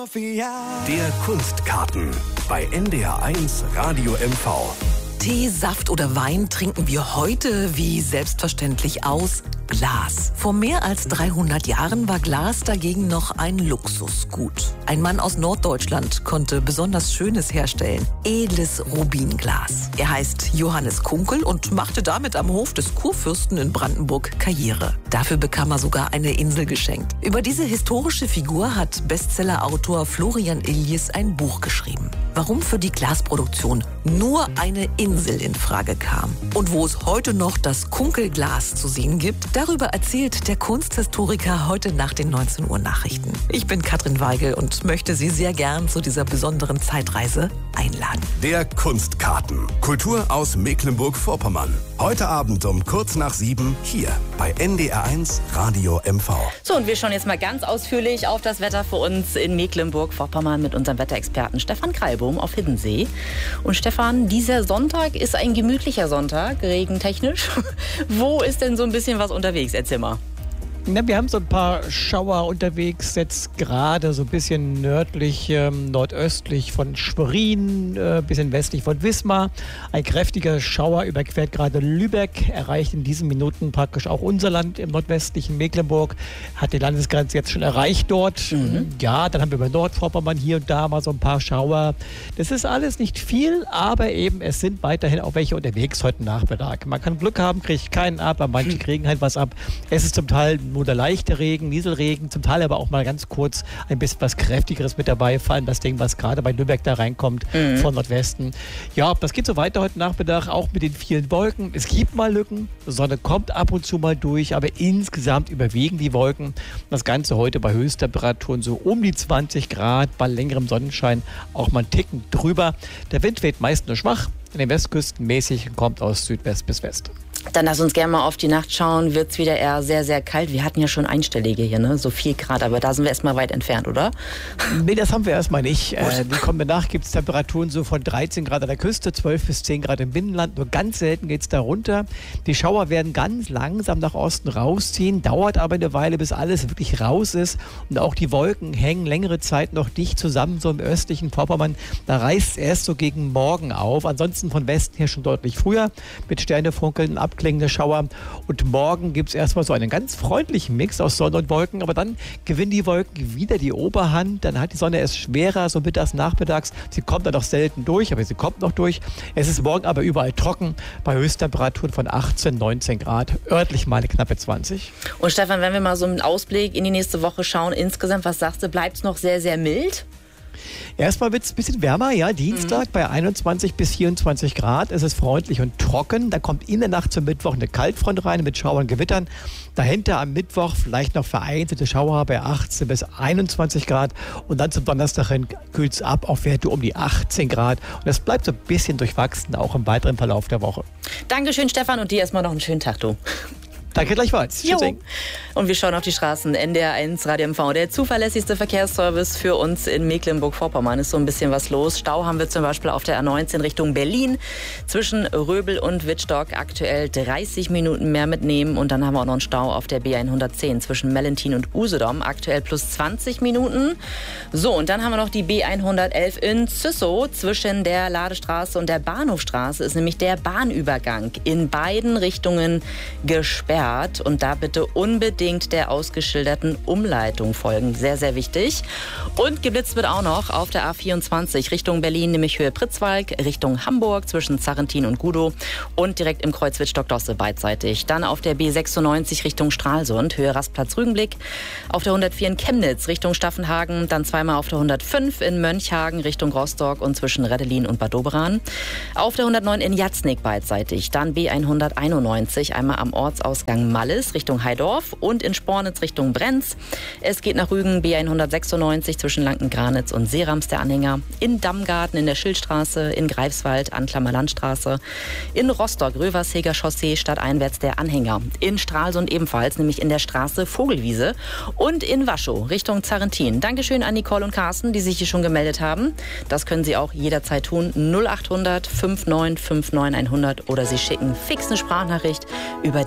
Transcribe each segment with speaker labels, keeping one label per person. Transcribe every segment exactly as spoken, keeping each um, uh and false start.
Speaker 1: Der Kunstkarten bei N D R eins Radio M V.
Speaker 2: Tee, Saft oder Wein trinken wir heute wie selbstverständlich aus Glas. Vor mehr als dreihundert Jahren war Glas dagegen noch ein Luxusgut. Ein Mann aus Norddeutschland konnte besonders Schönes herstellen. Edles Rubinglas. Er heißt Johannes Kunkel und machte damit am Hof des Kurfürsten in Brandenburg Karriere. Dafür bekam er sogar eine Insel geschenkt. Über diese historische Figur hat Bestsellerautor Florian Illies ein Buch geschrieben. Warum für die Glasproduktion nur eine Insel in Frage kam und wo es heute noch das Kunkelglas zu sehen gibt, darüber erzählt der Kunsthistoriker heute nach den neunzehn Uhr Nachrichten. Ich bin Katrin Weigel und möchte Sie sehr gern zu dieser besonderen Zeitreise einladen.
Speaker 1: Der Kunstkarten. Kultur aus Mecklenburg-Vorpommern. Heute Abend um kurz nach sieben hier bei N D R eins Radio M V.
Speaker 3: So, und wir schauen jetzt mal ganz ausführlich auf das Wetter für uns in Mecklenburg-Vorpommern mit unserem Wetterexperten Stefan Kreilbohm auf Hiddensee. Und Stefan, dieser Sonntag ist ein gemütlicher Sonntag, regentechnisch. Wo ist denn so ein bisschen was unterwegs? Erzähl mal.
Speaker 4: Na, wir haben so ein paar Schauer unterwegs, jetzt gerade so ein bisschen nördlich, ähm, nordöstlich von Schwerin, ein äh, bisschen westlich von Wismar. Ein kräftiger Schauer überquert gerade Lübeck, erreicht in diesen Minuten praktisch auch unser Land im nordwestlichen Mecklenburg, hat die Landesgrenze jetzt schon erreicht dort. Mhm. Ja, dann haben wir über Nordvorpommern hier und da mal so ein paar Schauer. Das ist alles nicht viel, aber eben es sind weiterhin auch welche unterwegs heute Nachmittag. Man kann Glück haben, kriegt keinen ab, aber manche kriegen halt was ab. Es ist zum Teil nur der leichte Regen, Nieselregen, zum Teil aber auch mal ganz kurz ein bisschen was Kräftigeres mit dabei, vor allem das Ding, was gerade bei Lübeck da reinkommt, mhm. von Nordwesten. Ja, das geht so weiter heute Nachmittag, auch mit den vielen Wolken. Es gibt mal Lücken, die Sonne kommt ab und zu mal durch, aber insgesamt überwiegen die Wolken. Das Ganze heute bei Höchsttemperaturen so um die zwanzig Grad, bei längerem Sonnenschein auch mal einen Ticken drüber. Der Wind weht meist nur schwach, an den Westküsten mäßig und kommt aus Südwest bis West.
Speaker 3: Dann lass uns gerne mal auf die Nacht schauen. Wird es wieder eher sehr, sehr kalt? Wir hatten ja schon einstellige hier, ne? So vier Grad, aber da sind wir erstmal weit entfernt, oder?
Speaker 4: Nee, das haben wir erstmal nicht. Äh, die kommende Nacht gibt es Temperaturen so von dreizehn Grad an der Küste, zwölf bis zehn Grad im Binnenland. Nur ganz selten geht es da runter. Die Schauer werden ganz langsam nach Osten rausziehen, dauert aber eine Weile, bis alles wirklich raus ist. Und auch die Wolken hängen längere Zeit noch dicht zusammen, so im östlichen Vorpommern. Da reißt es erst so gegen Morgen auf. Ansonsten von Westen her schon deutlich früher mit Sternefunkeln, abklingende Schauer. Und morgen gibt es erstmal so einen ganz freundlichen Mix aus Sonne und Wolken, aber dann gewinnen die Wolken wieder die Oberhand. Dann hat die Sonne es schwerer, so mittags, nachmittags. Sie kommt dann noch selten durch, aber sie kommt noch durch. Es ist morgen aber überall trocken, bei Höchsttemperaturen von achtzehn, neunzehn Grad, örtlich mal eine knappe zwanzig.
Speaker 3: Und Stefan, wenn wir mal so einen Ausblick in die nächste Woche schauen, insgesamt, was sagst du, bleibt es noch sehr, sehr mild?
Speaker 4: Erstmal wird es ein bisschen wärmer, ja, Dienstag mhm. bei einundzwanzig bis vierundzwanzig Grad. Es ist freundlich und trocken. Da kommt in der Nacht zum Mittwoch eine Kaltfront rein mit Schauern und Gewittern. Dahinter am Mittwoch vielleicht noch vereinzelte Schauer bei achtzehn bis einundzwanzig Grad. Und dann zum Donnerstag hin kühlt es ab auf Werte um die achtzehn Grad. Und es bleibt so ein bisschen durchwachsen, auch im weiteren Verlauf der Woche.
Speaker 3: Dankeschön, Stefan, und dir erstmal noch einen schönen Tag, du.
Speaker 4: Danke gleichfalls. Tschüss.
Speaker 3: Und wir schauen auf die Straßen. N D R eins Radio M V. Der zuverlässigste Verkehrsservice für uns in Mecklenburg-Vorpommern. Ist so ein bisschen was los. Stau haben wir zum Beispiel auf der A neunzehn Richtung Berlin. Zwischen Röbel und Wittstock aktuell dreißig Minuten mehr mitnehmen. Und dann haben wir auch noch einen Stau auf der B hundertzehn zwischen Mellentin und Usedom. Aktuell plus zwanzig Minuten. So, und dann haben wir noch die B hundertelf in Züssow. Zwischen der Ladestraße und der Bahnhofstraße ist nämlich der Bahnübergang in beiden Richtungen gesperrt. Und da bitte unbedingt der ausgeschilderten Umleitung folgen. Sehr, sehr wichtig. Und geblitzt wird auch noch auf der A vierundzwanzig Richtung Berlin, nämlich Höhe Pritzwalk, Richtung Hamburg zwischen Zarrentin und Gudow und direkt im Kreuz Wittstock-Dosse beidseitig. Dann auf der B sechsundneunzig Richtung Stralsund, Höhe Rastplatz-Rügenblick. Auf der hundertvier in Chemnitz Richtung Staffenhagen, dann zweimal auf der hundertfünf in Mönchhagen Richtung Rostock und zwischen Reddelin und Bad Doberan. Auf der hundertneun in Jatznig beidseitig. Dann B hunderteinundneunzig, einmal am Ortsausgang Malles Richtung Heidorf und in Spornitz Richtung Brenz. Es geht nach Rügen B hundertsechsundneunzig zwischen Lanken-Granitz und Seerams der Anhänger. In Dammgarten in der Schildstraße, in Greifswald Anklammer Landstraße. In Rostock Röversheger Chaussee stadteinwärts der Anhänger. In Stralsund ebenfalls, nämlich in der Straße Vogelwiese. Und in Waschow Richtung Zarrentin. Dankeschön an Nicole und Carsten, die sich hier schon gemeldet haben. Das können Sie auch jederzeit tun. null acht hundert fünfundneunzig neunundfünfzig hundert oder Sie schicken fix eine Sprachnachricht über die N D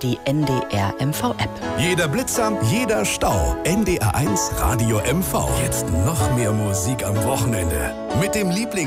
Speaker 3: D R M V-App.
Speaker 1: Jeder Blitzer, jeder Stau. N D R eins Radio M V. Jetzt noch mehr Musik am Wochenende. Mit dem Lieblings